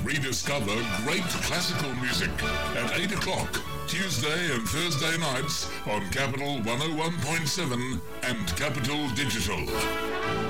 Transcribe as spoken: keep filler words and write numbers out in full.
rediscover great classical music at eight o'clock, Tuesday and Thursday nights on Capital one oh one point seven and Capital Digital.